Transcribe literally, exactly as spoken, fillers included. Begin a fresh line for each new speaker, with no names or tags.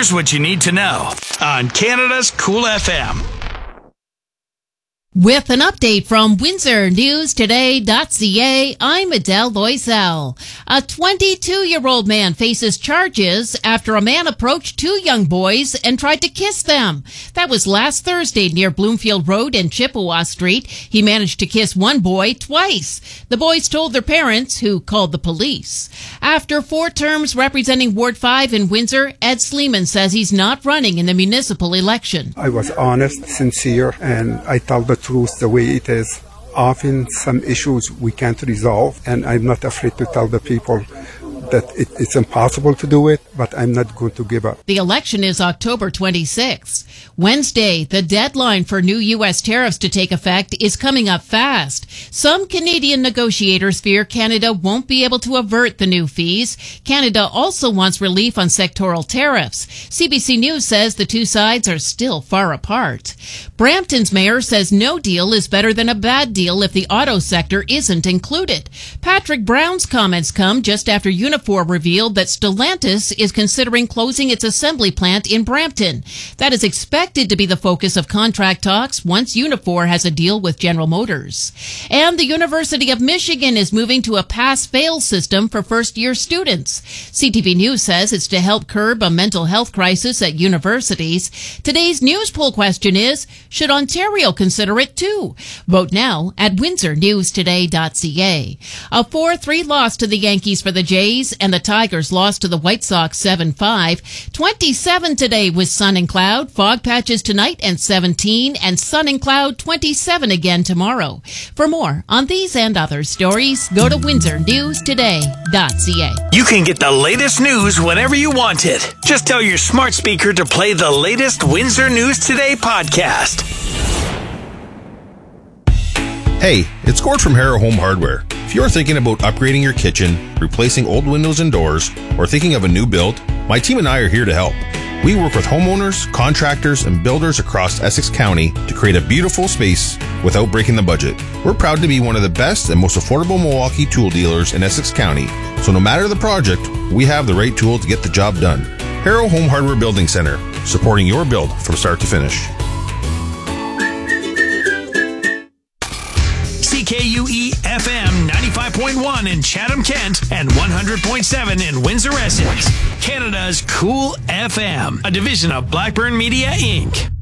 Here's what you need to know on Canada's Cool F M.
With an update from Windsor News Today dot C A, I'm Adele Loisel. A twenty-two-year-old man faces charges after a man approached two young boys and tried to kiss them. That was last Thursday near Bloomfield Road and Chippewa Street. He managed to kiss one boy twice. The boys told their parents, who called the police. After four terms representing Ward five in Windsor, Ed Sleeman says he's not running in the municipal election.
I was honest, sincere, and I told the truth the way it is. Often some issues we can't resolve, and I'm not afraid to tell the people that it, it's impossible to do it, but I'm not going to give up.
The election is October twenty-sixth. Wednesday, the deadline for new U S tariffs to take effect is coming up fast. Some Canadian negotiators fear Canada won't be able to avert the new fees. Canada also wants relief on sectoral tariffs. C B C News says the two sides are still far apart. Brampton's mayor says no deal is better than a bad deal if the auto sector isn't included. Patrick Brown's comments come just after Unifor revealed that Stellantis is considering closing its assembly plant in Brampton. That is expected to be the focus of contract talks once Unifor has a deal with General Motors. And the University of Michigan is moving to a pass-fail system for first-year students. C T V News says it's to help curb a mental health crisis at universities. Today's news poll question is, should Ontario consider it too? Vote now at Windsor News Today dot C A. A four three loss to the Yankees for the Jays, and the Tigers lost to the White Sox seven five. twenty-seven today with sun and cloud, fog patches tonight and seventeen, and sun and cloud twenty-seven again tomorrow. For more on these and other stories, go to Windsor News Today dot C A.
You can get the latest news whenever you want it. Just tell your smart speaker to play the latest Windsor News Today podcast.
Hey, it's Gord from Harrow Home Hardware. If you're thinking about upgrading your kitchen, replacing old windows and doors, or thinking of a new build, my team and I are here to help. We work with homeowners, contractors, and builders across Essex County to create a beautiful space without breaking the budget. We're proud to be one of the best and most affordable Milwaukee tool dealers in Essex County, so no matter the project, we have the right tool to get the job done. Harrow Home Hardware Building Center, supporting your build from start to finish.
C K U E F M ninety-five point one in Chatham-Kent and one hundred point seven in Windsor-Essex. Canada's Cool F M, a division of Blackburn Media, Incorporated.